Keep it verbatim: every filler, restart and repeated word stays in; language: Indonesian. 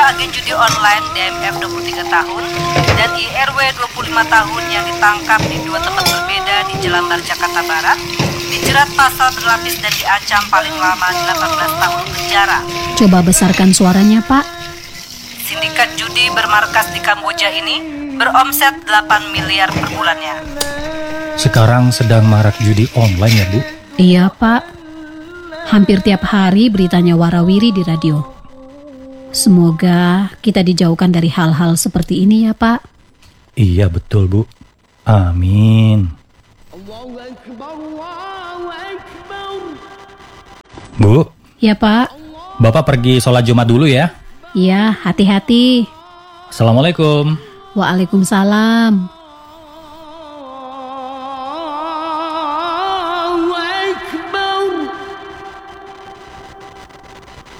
agen judi online D M F dua puluh tiga tahun dan I R W dua puluh lima tahun yang ditangkap di dua tempat berbeda di Jelambar, Jakarta Barat dijerat pasal berlapis dan diancam paling lama delapan belas tahun penjara. Coba besarkan suaranya, Pak. Sindikat judi bermarkas di Kamboja ini beromset delapan miliar per bulannya. Sekarang sedang marak judi online ya, Bu? Iya, Pak. Hampir tiap hari beritanya warawiri di radio. Semoga kita dijauhkan dari hal-hal seperti ini ya, Pak. Iya, betul, Bu. Amin. Bu, Ya, Pak. Bapak pergi sholat Jumat dulu ya. Iya, hati-hati. Assalamualaikum. Waalaikumsalam.